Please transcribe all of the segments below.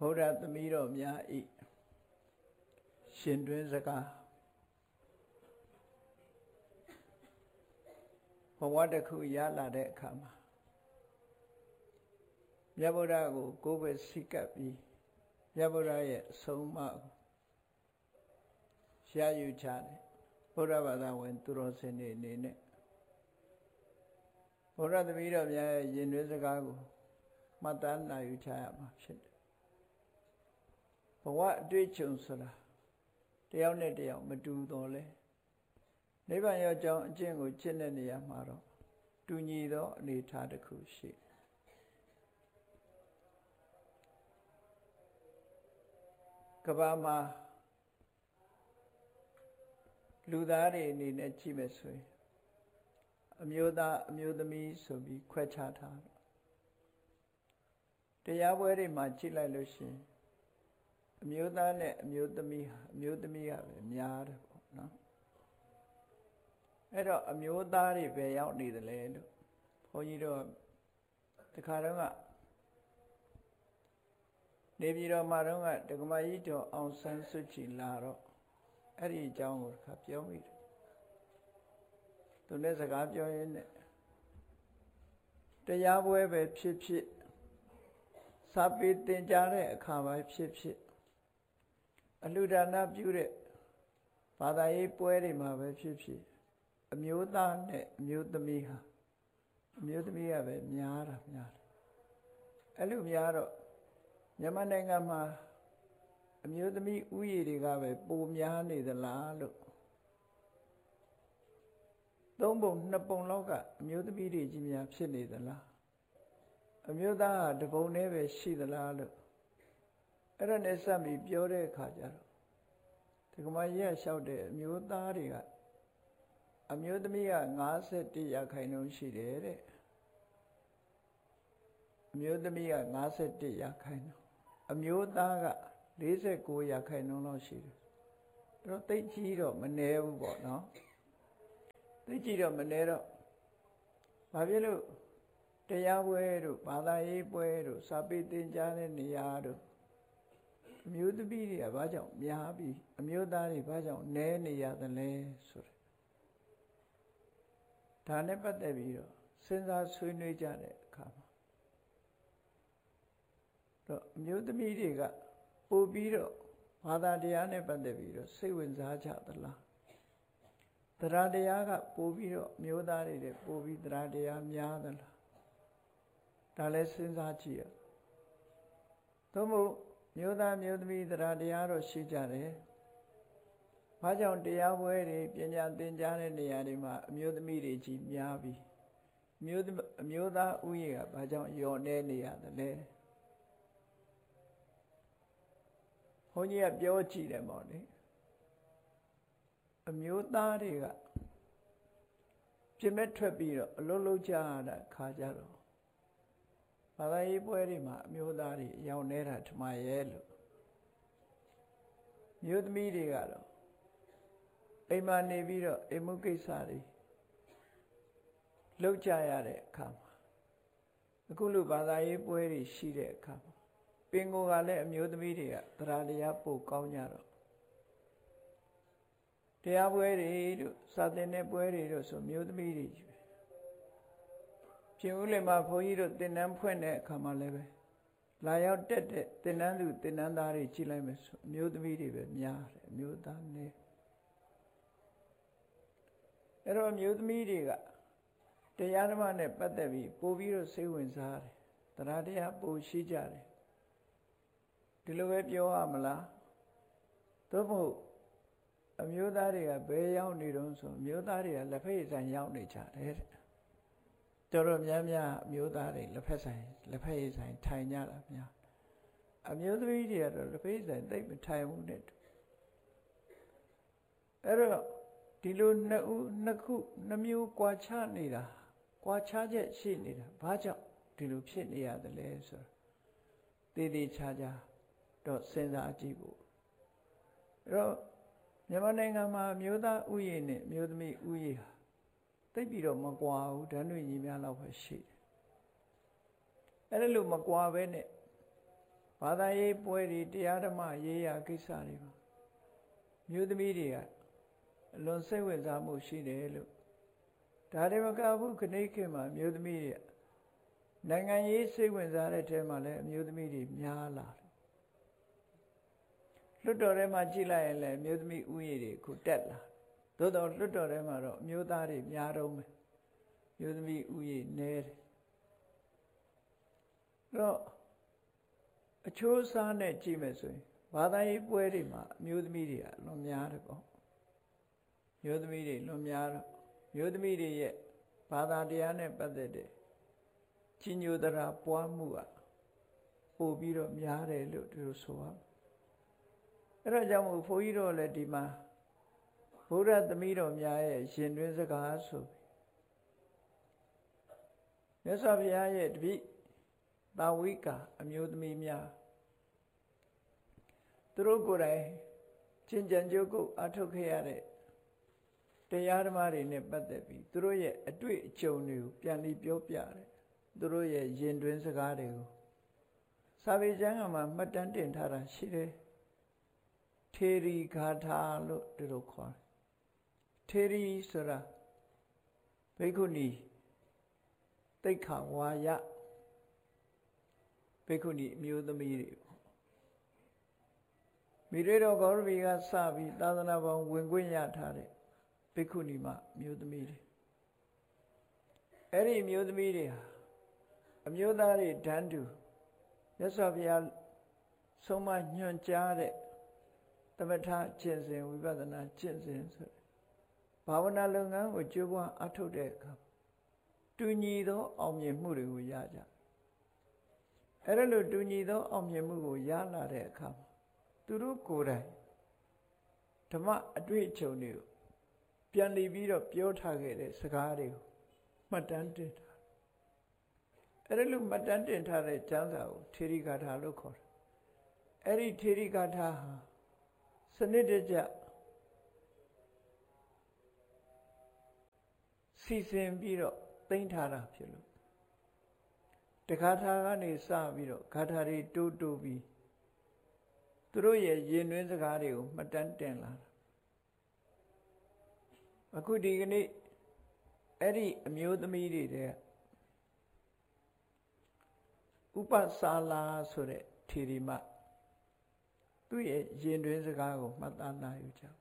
ဗုဒ္ဓသမီးတော်များဤရှင်တွင်စကားဘဝတစ်ခုရလာတဲ့အခါမှာမြတ်ဗုဒ္ဓကိုကိုယ်ပဲစိတ်ကပ်ပြီးမြတ်ဗုဒ္ဓရဲ့အဆုံးအမကိုရယူကြတယ်ဗုဒ္ဓဘာသာဝင်သူတော်စင်တွေအနေနဲ့ဗုဒ္ဓသမီးတော်များရဲ့ရင်တွင်စကားကိုမှတ်တမ်းနိုင်ယူကြရမှာဖြစ်တယ်ဘဝအတွေ့အကြုံဆိုတာတယောက်နဲ့တယောက်မတူတော့လဲနိဗ္ဗာန်ရောက်ကြောင်းအကျင့်ကိုကျင့်တဲ့နေရာမှာတော့တူညီသောအနေအထားတစ်ခုရှိကမ္ဘာမှာလူသားတွေအနေနဲ့ကြည့်မယ်ဆိုရင်အမျိုးသားအမျိုးသမီးဆိုပြီးခွဲခြားထားတရားပွဲတွေမှာကြည့်လိုက်လို့ရှိရင်အမျိုးသားနဲ့အမျိုးသမီးဟာအမျိုးသမီးကပဲများတယ်ပေါ့နော်အဲ့တော့အမျိုးသားတွေပဲရောက်နေတယ်လေလို့ဘုန်းကြီးတို့တခါတော့ကနေပြည်တော်မှာတော့ဒကမကြီးတော်အောင်ဆန်းစုကြည်လာတော့အဲ့ဒီအကြောင်းကိုတခါပြောမိတယ်သူနဲ့စကားပြောရင်းနဲ့တရားပွဲပဲဖြစ်ဖြစ်စာပေသင်ကြားတဲ့အခါပဲဖြစ်ဖြစ်အလှူဒါနပြုတဲ့ဘာသာရေးပွဲတွေမှာပဲဖြစ်ဖြစ်အမျိုးသားနဲ့အမျိုးသမီးဟာအမျိုးသမီးကပဲများတယ်အဲ့လိုများတော့မြန်မာနိုင်ငံမှာအမျိုးသမီးဥယျာဉ်တွေကပဲပိုများနေသလားလို့သုံးပုံနှစ်ပုံလောက်ကအမျိုးသမီးတွေကြီးများဖြစ်နေသလားအမျိုးသားဟာတပုံနဲ့ပဲရှိသလားလို့အဲ့ဒါနဲ့စပ်ပြီးပြောတဲ့အခါကျတော့ဒီကမကြီးကလျှောက်တဲ့အမျိုးသားတွေကအမျိုးသမီးက51ရာခိုင်နှုန်းရှိတယ်တဲ့အမျိုးသမီးက51ရာခိုင်နှုန်းအမျိုးသားက49ရာခိုင်နှုန်းလောက်ရှိတယ်တော့သိကြီးတော့မနည်းဘူးပေါ့နော်သိကြီးတော့မနည်းတော့ဘာဖြစ်လို့တရားပွဲတို့ဘာသာရေးပွဲတို့စာပေသင်ကြားတဲ့နေရာတို့အမျိုးသမီးတွေကဘာကြောင့်များပြီးအမျိုးသားတွေဘာကြောင့်နည်းနေရသလဲဆိုတဲ့ဒါနဲ့ပတ်သက်ပြီးတော့စဉ်းစားဆွေးနွေးကြတဲ့အခါမှာတော့အမျိုးသမီးတွေကပို့ပြီးတော့ဘာသာတရားနဲ့ပတ်သက်ပြီးတော့စိတ်ဝင်စားကြသလားတရားတရားကပို့ပြီးတော့အမျိုးသားတွေတဲ့ပို့ပြီးတရားတရားများသလားဒါလည်းစဉ်းစားကြည့်ရသို့မဟုတ်မျိုးသားမျိုးသမီးတရားတရားတော့ရှိကြတယ်။ဘာကြောင့်တရားပွဲတွေပညာသင်ကြားတဲ့နေရာတွေမှာအမျိုးသမီးတွေကြီးများပြီးအမျိုးသားဥယျာဉ်ကဘာကြောင့်လျော့နေနေရသလဲ။ဘုန်းကြီးကပြောကြည့်တယ်ပေါ့လေ။အမျိုးသားတွေကပြင်မဲ့ထွက်ပြီးတော့အလုံးလုံးကြရတာခါကြတော့ဘာသာရေးပွဲတွေမှာအမျိုးသားတွေရောက်နေတာထမရဲ့လို့မျိုးသမီးတွေကတော့အိမ်မှာနေပြီးတော့အိမ်မှုကိစ္စတွေလုပ်ကြရတဲ့အခါမှာအခုလိုဘာသာရေးပွဲတွေရှိတဲ့အခါမှာပင်ကိုယ်ကလည်းအမျိုးသမီးတွေကတရားတရားပို့ကောင်းကြတော့တရားပွဲတွေတို့စာသင်တဲ့ပွဲတွေတို့ဆိုမျိုးသမီးတွေကြီးပဲပြင်ဦးလင်မှာဘုန်းကြီးတို့သင်တန်းဖွင့်တဲ့အခါမှာလည်းပဲလာရောက်တက်တဲ့သင်တန်းသူသင်တန်းသားတွေကြည့်လိုက်မယ်ဆိုအမျိုးသမီးတွေပဲများတယ်အမျိုးသားနည်းအဲ့တော့အမျိုးသမီးတွေကတရားဓမ္မနဲ့ပတ်သက်ပြီးပို့ပြီးတော့စိတ်ဝင်စားတယ်တရားတရားပို့ရှိကြတယ်ဒီလိုပဲပြောရမလားသို့မဟုတ်အမျိုးသားတွေကဘယ်ရောက်နေတုန်းဆိုအမျိုးသားတွေကလက်ဖက်ဆိုင်ရောက်နေကြတယ်တဲ့တော်တော်များများအမျိုးသားတွေလက်ဖက်ဆိုင်ထိုင်ကြတာများအမျိုးသမီးတွေကတော့လက်ဖက်ဆိုင်သိပ်မထိုင်ဘူးနဲ့အဲ့တော့ဒီလိုနှစ်မျိုးကွာခြားနေတာကွာခြားချက်ရှိနေတာဘာကြောင့်ဒီလိုဖြစ်နေရတယ်လဲဆိုတော့တည်တည်ချာချာတော့စဉ်းစားကြည့်ဖို့အဲ့တော့မြန်မာနိုင်ငံမှာအမျိုးသားဥယျာဉ်နဲ့အမျိုးသမီးဥယျာဉ်ဟာသိပြီးတော့မကွာဘူးဓာတ်တွေညီများလောက်ပဲရှိတယ်အဲ့ဒါလို့မကွာပဲနဲ့ဘာသာရေးပွဲတွေတရားဓမ္မရေးရာကိစ္စတွေမှာမျိုးသမီးတွေကအလွန်စိတ်ဝင်စားမှုရှိတယ်လို့ဒါတွေမကဘူးခဏိခေတ်မှာမျိုးသမီးတွေနိုင်ငံရေးစိတ်ဝင်စားတဲ့ထဲမှာလည်းအမျိုးသမီးတွေများလာတယ်လွှတ်တော်ထဲမှာကြည့်လိုက်ရင်လည်းမျိုးသမီးဥယျာဉ်တွေခုတက်လာသို့တော်လွှတ်တော်ထဲမှာတော့အမျိုးသားတွေများတော့မယ်မျိုးသမီးဥယျာဉ်နည်းတယ်တော့အချိုးအစားနဲ့ကြည့်မယ်ဆိုရင်ဘာသာရေးပွဲတွေမှာအမျိုးသမီးတွေကလွန်များတယ်ပေါ့မျိုးသမီးတွေလွန်များတော့မျိုးသမီးတွေရဲ့ဘာသာတရားနဲ့ပတ်သက်တဲ့ကြီးညိုသရာပွားမှုကပို့ပြီးတော့များတယ်လို့သူတို့ဆိုရမယ်အဲ့ဒါကြောင့်မို့ဘုန်းကြီးတို့လည်းဒီမှာဘုရားသမီးတော်များရဲ့ရှင်တွင်စကားဆိုမြတ်စွာဘုရားရဲ့တပည့်သာဝိကအမျိုးသမီးများသူတို့ကိုယ်တိုင်ကျင့်ကြံကြိုးကုပ်အထုတ်ခဲ့ရတဲ့တရားဓမ္မတွေနဲ့ပတ်သက်ပြီးသူတို့ရဲ့အတွေ့အကြုံတွေကိုပြန်ပြီးပြောပြတယ်သူတို့ရဲ့ရင်တွင်စကားတွေကိုစာပေကျမ်းမှာမှတ်တမ်းတင်ထားတာရှိတယ်ထေရီဂါထာလို့သူတို့ခေါ်တယ်ထေရီဆိုတာဘိက္ခုနီတိက္ခဝါယဘိက္ခုနီအမျိုးသမီးတွေမိရေတော်ဂေါရဝီကစပြီးသာသနာပေါင်းဝင်ခွင့်ရထားတဲ့ဘိက္ခုနီမအမျိုးသမီးတွေအဲ့ဒီအမျိုးသမီးတွေဟာအမျိုးသားတွေတန်းတူမြတ်စွာဘုရားဆုံးမညွှန်ကြားတဲ့သမထကျင့်စဉ်ဝိပဿနာကျင့်စဉ်ဆိုဘာဝနာလုပ်ငန်းကိုကြိုးပမ်းအထုတ်တဲ့အခါတူညီသောအောင်မြင်မှုတွေကိုရကြအဲ့ဒါလို့တူညီသောအောင်မြင်မှုကိုရလာတဲ့အခါမှာသူတို့ကိုယ်တိုင်ဓမ္မအတွေ့အကြုံတွေကိုပြန်လည်ပြီးတော့ပြောထားခဲ့တဲ့စကားတွေကိုမှတ်တမ်းတင်ထားအဲ့ဒါလို့မှတ်တမ်းတင်ထားတဲ့ကျမ်းစာကိုထေရီဂါထာလို့ခေါ်တယ်အဲ့ဒီထေရီဂါထာဟာစနစ်တကျစီစဉ်ပြီးတော့သိမ်းထားတာဖြစ်လို့တခါထာကနေစပြီးတော့ဂါထာတွေတိုးပြီးသူတို့ရဲ့ရင်တွင်းစကားတွေကိုမှတ်တမ်းတင်လာတာအခုဒီကနေ့အဲ့ဒီအမျိုးသမီးတွေတဲ့ဥပစာလာဆိုတဲ့ထေရီမသူ့ရဲ့ရင်တွင်းစကားကိုမှတ်သားနိုင်ယူကြ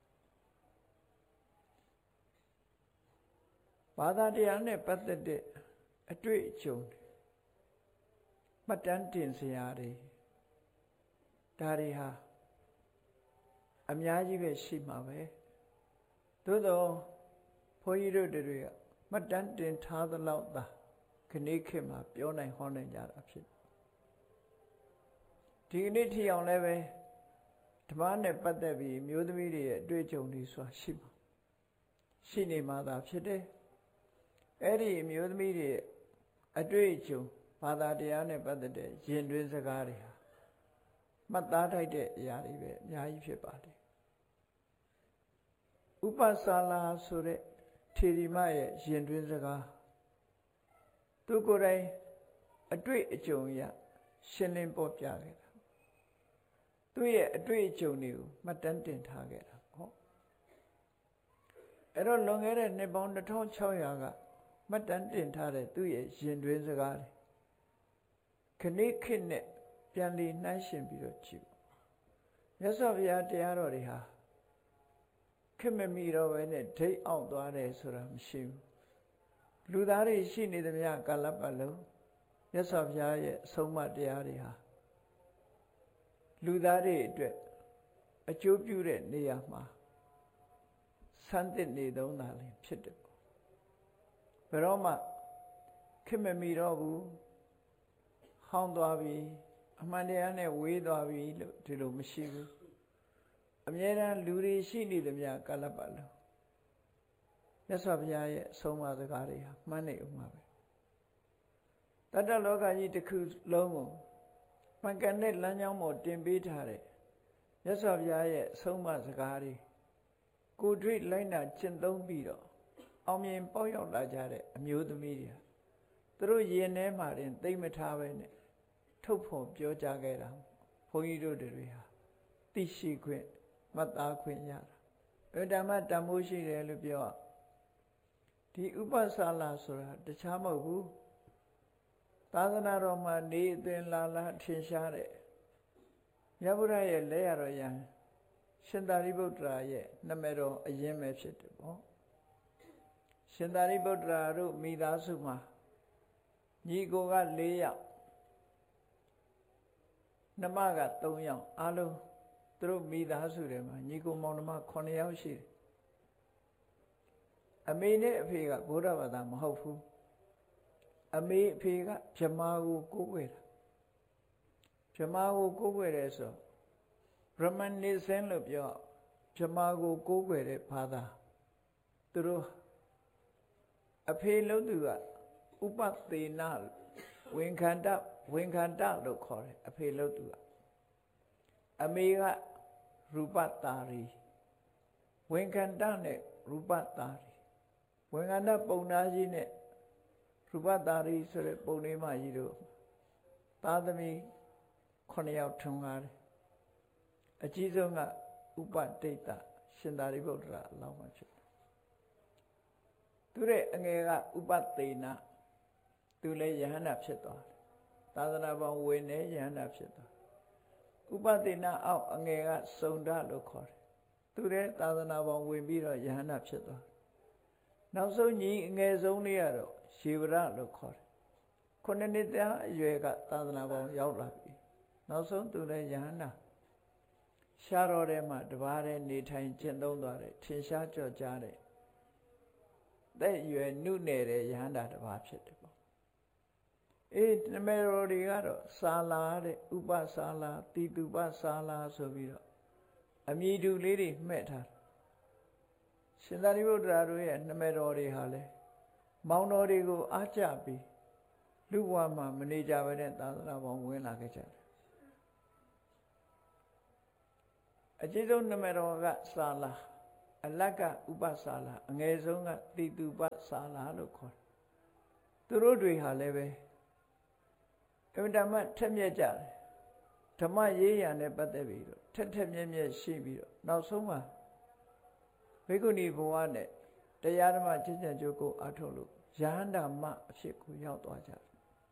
ဘာသာတရားနဲ့ပတ်သက်တဲ့အတွေ့အကြုံမှတ်တမ်းတင်စရာတွေဒါတွေဟာအများကြီးပဲရှိမှာပဲသို့တော့ဘုန်းကြီးတို့တွေကမှတ်တမ်းတင်ထားသလောက်သာခဏခေတ်မှာပြောနိုင်ဟောနိုင်ကြတာဖြစ်ဒီကနေ့ထိအောင်လည်းပဲဓမ္မနဲ့ပတ်သက်ပြီးမျိုးသမီးတွေရဲ့အတွေ့အကြုံတွေဆိုတာရှိနေမှာသာဖြစ်တယ်အဲ့ဒီမျိုးသမီးတွေအတွေ့အကြုံဘာသာတရားနဲ့ပတ်သက်တဲ့ရင်တွင်းစကားတွေဟာမှတ်သားထိုက်တဲ့အရာတွေပဲအများကြီးဖြစ်ပါတယ်ဥပစာလာဆိုတဲ့ထေရီမရဲ့ရင်တွင်းစကားသူကိုယ်တိုင်အတွေ့အကြုံရရှင်းလင်းပေါ်ပြခဲ့တာသူရဲ့အတွေ့အကြုံတွေကိုမှတ်တမ်းတင်ထားခဲ့တာဟောအဲ့တော့လွန်ခဲ့တဲ့နှစ်ပေါင်း2600ကမှတ်တမ်းတင်ထားတဲ့သူရဲ့ရင်တွင်းစကားတွေခဏခေတ်နဲ့ပြန်လည်နှိုင်းယှဉ်ပြီးတော့ကြည့်မြတ်စွာဘုရားတရားတော်တွေဟာခေတ်မမီတော့ဘဲနဲ့ဒိတ်အောင်သွားတယ်ဆိုတာမရှိဘူးလူသားတွေရှိနေသမျှကာလပတ်လုံးမြတ်စွာဘုရားရဲ့အဆုံးအမတရားတွေဟာလူသားတွေအတွက်အကျိုးပြုတဲ့နေရာမှာဆန်းသစ်နေသုံးတာလည်းဖြစ်တယ်ဘယ်တော့မှခေတ်မမီတော့ဘူးဟောင်းသွားပြီအမှန်တရားနဲ့ဝေးသွားပြီလို့ဒီလိုမရှိဘူးအမြဲတမ်းလူတွေရှိနေသမျှကာလပတ်လုံးမြတ်စွာဘုရားရဲ့အဆုံးအမစကားတွေဟာမှန်းနေဦးမှာပဲတတ္တလောကကြီးတစ်ခုလုံးကိုမှန်ကန်တဲ့လမ်းကြောင်းပေါ်တင်ပေးထားတဲ့မြတ်စွာဘုရားရဲ့အဆုံးအမစကားတွေကိုတွေ့လိုက်နာကျင့်သုံးပြီးတော့အောင်မြင်ပေါက်ရောက်လာကြတဲ့အမျိုးသမီးတွေသူတို့ရင်ထဲမှာတင်သိမ့်မထားပဲနဲ့ထုတ်ဖော်ပြောကြခဲ့တာဘုန်းကြီးတို့တွေဟာသိရှိခွင့်မှတ်သားခွင့်ရတာဓမ္မတန်ဖိုးရှိတယ်လို့ပြောဒီဥပစာလာဆိုတာတခြားမဟုတ်ဘူးသာသနာတော်မှာနေအသွင်လာထင်ရှားတဲ့မြတ်ဗုဒ္ဓရဲ့လက်ရတော်ယံရှင်သာရိပုတ္တရာရဲ့နာမည်တော်အရင်ပဲဖြစ်တယ်ပေါ့ရှင်သာရိပုတ္တရာတို့မိသားစုမှာညီကိုက4ယောက်နှမက3ယောက်အားလုံးသူတို့မိသားစုတွေမှာညီကိုမောင်နှမ9ယောက်ရှိတယ်အမေနဲ့အဖေကဗုဒ္ဓဘာသာမဟုတ်ဘူးအမေအဖေကဗြဟ္မာကိုကိုးကွယ်တာဗြဟ္မာကိုကိုးကွယ်တယ်ဆိုဗြဟ္မဏိစင်လို့ပြောဗြဟ္မာကိုကိုးကွယ်တဲ့ဘာသာသူတို့အဖေလုံးသူကဥပသေနဝင်ခန္ဓလို့ခေါ်တယ်အဖေလုံးသူကအမေကရူပတာရီဝင်ခန္ဓနဲ့ရူပတာရီဝင်ခန္ဓပုံနာကြီးနဲ့ရူပတာရီဆိုတဲ့ပုံလေးမကြီးတို့သားသမီး9ယောက်ထွန်းကားတယ်အကြီးဆုံးကဥပဒိတ္တရှင်သာရိပုတ္တရာအလောင်းမှာဖြစ်တယ်သူတဲ့အငယ်ကဥပသေနသူလည်းယဟန္တာဖြစ်သွားတယ်သာသနာပေါင်းဝင်နေယဟန္တာဖြစ်သွားဥပသေနအောက်အငယ်ကစုံဒလို့ခေါ်တယ်သူလည်းသာသနာပေါင်းဝင်ပြီးတော့ယဟန္တာဖြစ်သွားနောက်ဆုံးညီအငယ်ဆုံးလေးကတော့ရှေဝရလို့ခေါ်တယ်9နှစ်သားအရွယ်ကသာသနာပေါင်းရောက်လာပြီနောက်ဆုံးသူလည်းယဟန္တာရှားတော်ထဲမှာတပါးတည်းနေထိုင်ကျင့်သုံးသွားတယ်ထင်ရှားကြော်ကြားတယ်တဲ့ရွယ်နုနယ်တဲ့ယဟန္တာတပါးဖြစ်တယ်ပေါ့နမေတော်တွေကတော့စာလာတဲ့ဥပစာလာတိတုပစာလာဆိုပြီးတော့အမည်တူလေးတွေမှဲ့ထားရှင်သာရိပုတ္တရာတို့ရဲ့နမေတော်တွေဟာလဲမောင်တော်တွေကိုအားကျပြီးလူဘဝမှာမနေကြဘဲနဲ့သာသနာပေါင်းဝင်လာခဲ့ကြတယ်အကြီးဆုံးနမေတော်ကစာလာအလတ်ကဥပစာလာအငယ်ဆုံးကတိတုပစာလာလို့ခေါ်တယ်သူတို့တွေဟာလည်းပဲအမှန်တမ်းထက်မြက်ကြတယ်ဓမ္မရေးရာနဲ့ပတ်သက်ပြီးတော့ထက်မြက်မြက်ရှိပြီးတော့နောက်ဆုံးမှာဘိက္ခုနီဘဝနဲ့တရားဓမ္မကျင့်ကြံကြိုးကိုအားထုတ်လို့ယဟန္တာမအဖြစ်ကိုရောက်သွားကြတယ်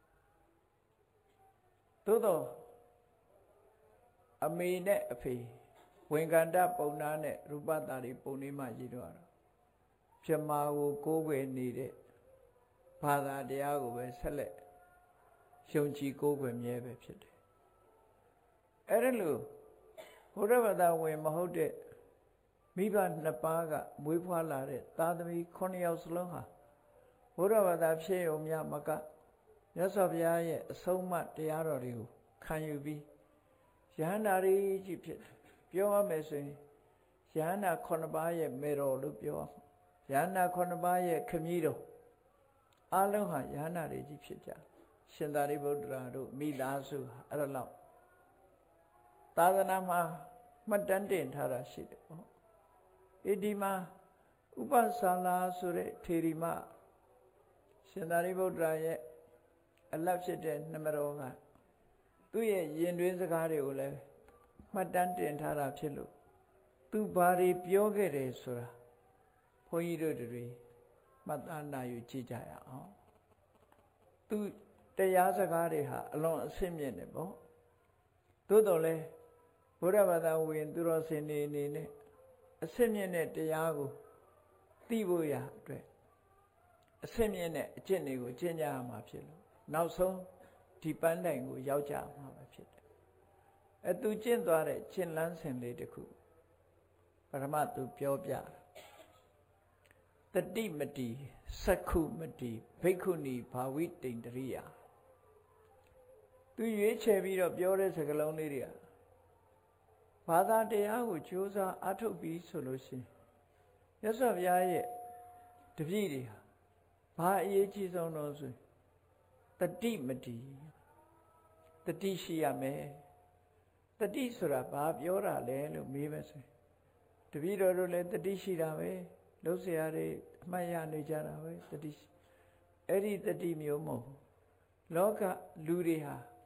သို့တော့အမေနဲ့အဖေဝင်္ကန္တပုံနာနဲ့ရူပတာရီပုံလေးမှရည်တော့ဗြဟ္မာကိုကိုးကွယ်နေတဲ့ဘာသာတရားကိုပဲဆက်လက်ယုံကြည်ကိုးကွယ်မြဲပဲဖြစ်တယ်အဲ့ဒါလို့ဘုရားဘာသာဝင်မဟုတ်တဲ့မိဘနှစ်ပါးကမွေးဖွားလာတဲ့သားသမီး9ယောက်စလုံးဟာဘုရားဘာသာဖြစ်ုံမြမကမြတ်စွာဘုရားရဲ့အဆုံးအမတရားတော်တွေကိုခံယူပြီးယဟန္တာတွေကြီးဖြစ်တယ်ပြောရမယ်ဆိုရင်ယဟန္တာ9ပါးရဲ့မေတော်လို့ပြောရယဟန္တာ9ပါးရဲ့ခမည်းတော်အလုံးဟာယဟန္တာတွေကြီးဖြစ်ကြရှင်သာရိပုတ္တရာတို့မိသားစုဟာအဲ့ဒါလောက်သာသနာမှာမှတ်တမ်းတင်ထားတာရှိတယ်ပေါ့ဒီမှာဥပစာလာဆိုတဲ့ထေရီမရှင်သာရိပုတ္တရာရဲ့အလတ်ဖြစ်တဲ့နမတော်ကသူ့ရဲ့ရင်တွင်းစကားတွေကိုလည်းမှတ်တမ်းတင်ထားတာဖြစ်လို့သူဘာတွေပြောခဲ့တယ်ဆိုတာဘုန်းကြီးတို့တွေမှတ်သားနိုင်ယူကြည့်ကြရအောင်သူတရားစကားတွေဟာအလွန်အဆင့်မြင့်တယ်ပေါ့သို့တော်လည်းဘုရားဘာသာဝင်သူတော်စင်တွေအနေနဲ့အဆင့်မြင့်တဲ့တရားကိုသိဖို့ရအတွက်အဆင့်မြင့်တဲ့အကျင့်တွေကိုကျင့်ကြရမှာဖြစ်လို့နောက်ဆုံးဒီပန်းတိုင်ကိုရောက်ကြမှာပဲဖြစ်တယ်သူကျင့်သွားတဲ့ကျင့်လန်းစဉ်လေးတစ်ခုပရမတ်သူပြောပြတတိမတိစက္ခုမတိဘိက္ခုနီဘာဝိတိန္ဒရိယသူရွေးချယ်ပြီးတော့ပြောတဲ့စကားလုံးလေးတွေကဘာသာတရားကိုကြိုးစားအားထုတ်ပြီးဆိုလို့ရှိရင်မြတ်စွာဘုရားရဲ့တပည့်တွေဟာဘာအရေးကြီးဆုံးလို့ဆိုတတိမတိတတိရှိရမယ်တတိဆိုတာဘာပြောတာလဲလို့မေးမယ်ဆိုရင်တပည့်တော်တို့လည်းတတိရှိတာပဲလှုပ်ရှားတွေအမှတ်ရနေကြတာပဲတတိအဲ့ဒီတတိမျိုးမဟုတ်လောကလူတွေဟာတ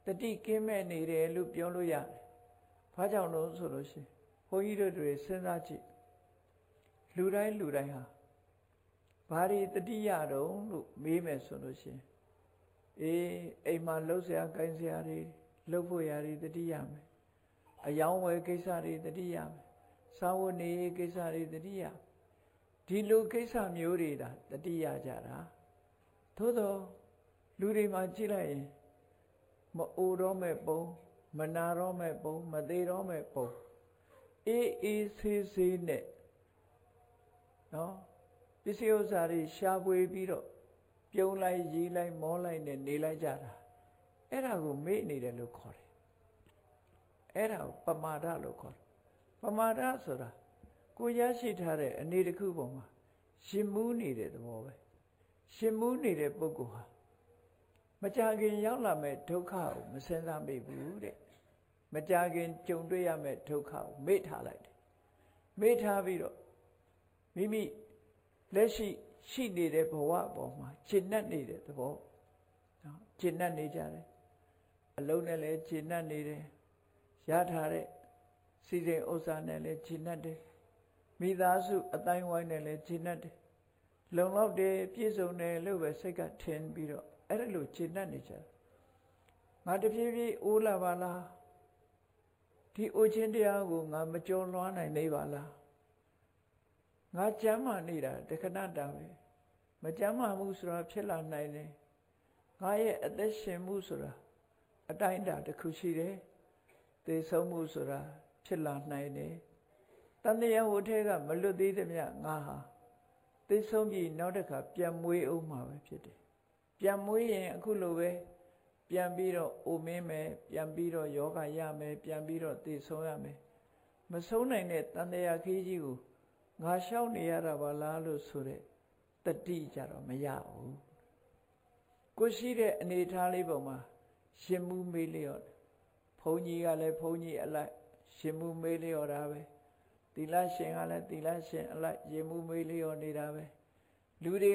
တိကင်းမဲ့နေတယ်လို့ပြောလို့ရတယ်ဘာကြောင့်လို့ဆိုလို့ရှိရင်ဘုန်းကြီးတို့တွေစဉ်းစားကြည့်လူတိုင်းဟာဘာတွေတတိယတော့လို့မေးမယ်ဆိုလို့ရှိရင်အိမ်မှာလှုပ်ရှားကိုင်းစရာတွေလှုပ်ဖို့ရာတွေတတိယမယ်အယောင်းဝယ်ကိစ္စတွေတတိယမယ်စာဝတ်နေရေးကိစ္စတွေတတိယဒီလိုကိစ္စမျိုးတွေဒါတတိယကြတာသို့သောလူတွေမှာကြည့်လိုက်ရင်မအိုတော့မဲ့ပုံမနာတော့မဲ့ပုံမသေးတော့မဲ့ပုံအေးဆေးနဲ့နော်ပစ္စည်းဥစ္စာတွေရှားပွေပြီးတော့ပြုံးလိုက်ရေးလိုက်မောလိုက်နဲ့နေလိုက်ကြတာအဲ့ဒါကိုမေ့နေတယ်လို့ခေါ်တယ်အဲ့ဒါကိုပမာဒလို့ခေါ်တယ်ပမာဒဆိုတာကိုရရှိထားတဲ့အနေတစ်ခုပေါ်မှာရှင်မူးနေတဲ့သဘောပဲရှင်မူးနေတဲ့ပုဂ္ဂိုလ်ဟာမကြခင်ရောက်လာမဲ့ဒုက္ခကိုမစင်စားမိဘူးတဲ့မကြခင်ကြုံတွေ့ရမဲ့ဒုက္ခကိုမေ့ထားလိုက်တယ်မေ့ထားပြီးတော့မိမိလက်ရှိနေတဲ့ဘဝအပေါ်မှာရှင်းနှက်နေတဲ့သဘောနော်ရှင်းနှက်နေကြတယ်အလုံးနဲ့လည်းရှင်းနှက်နေတယ်ရထားတဲ့စီစဉ်ဥစ္စာနဲ့လည်းရှင်းနှက်တယ်မိသားစုအတိုင်းဝိုင်းနဲ့လည်းရှင်းနှက်တယ်လုံလောက်တယ်ပြည့်စုံတယ်လို့ပဲစိတ်ကထင်ပြီးတော့အဲ့ဒါလို့ရှင်းနှက်နေကြတယ်ငါတဖြည်းဖြည်းအိုးလာပါလားဒီအိုခြင်းတရားကိုငါမကြော်လွှားနိုင်သေးပါလားငါကြမ်းမာနေတာတခဏတာပဲမကြမ်းမာမှုဆိုတာဖြစ်လာနိုင်တယ်ငါရဲ့အသက်ရှင်မှုဆိုတာအတိုင်းအတာတစ်ခုရှိတယ်သေဆုံးမှုဆိုတာဖြစ်လာနိုင်တယ်တန်တရားဝဋ်ထဲကမလွတ်သေးသမျှငါဟာသေဆုံးပြီးနောက်တစ်ခါပြန်မွေးအောင်မှာပဲဖြစ်တယ်ပြန်မွေးရင်အခုလိုပဲပြန်ပြီးတော့အိုမင်းမယ်ပြန်ပြီးတော့ယောဂရမယ်ပြန်ပြီးတော့သေဆုံးရမယ်မဆုံးနိုင်တဲ့တန်တရားခီးကြီးကိုငါရှောက်နေရတာပါလားလို့ဆိုတဲ့တတိကြတော့မရဘူးကိုရှိတဲ့အနေထားလေးပုံမှာရှင်မူမေးလျော့ဘုန်းကြီးကလည်းဘုန်းကြီးအလိုက်ရှင်မူမေးလျော့တာပဲသီလရှင်ကလည်းသီလရှင်အလိုက်ရှင်မူမေးလျော့နေတာပဲလူတွေ